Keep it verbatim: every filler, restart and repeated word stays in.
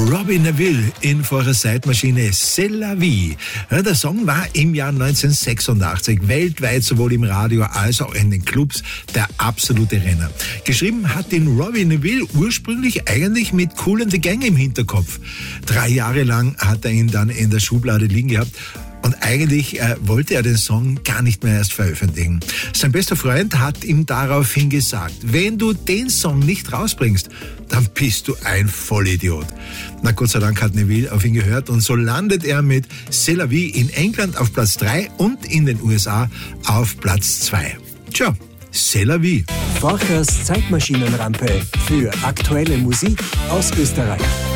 Robbie Neville in vorher Zeitmaschine C'est la vie. Ja, der Song war im Jahr neunzehnhundertsechsundachtzig weltweit sowohl im Radio als auch in den Clubs der absolute Renner. Geschrieben hat ihn Robbie Neville ursprünglich eigentlich mit Kool and the Gang im Hinterkopf. Drei Jahre lang hat er ihn dann in der Schublade liegen gehabt. Und eigentlich äh, wollte er den Song gar nicht mehr erst veröffentlichen. Sein bester Freund hat ihm daraufhin gesagt, wenn du den Song nicht rausbringst, dann bist du ein Vollidiot. Na Gott sei Dank hat Neville auf ihn gehört und so landet er mit C'est la vie in England auf Platz drei und in den U S A auf Platz zwei. Tja, C'est la vie. Forchers Zeitmaschinenrampe für aktuelle Musik aus Österreich.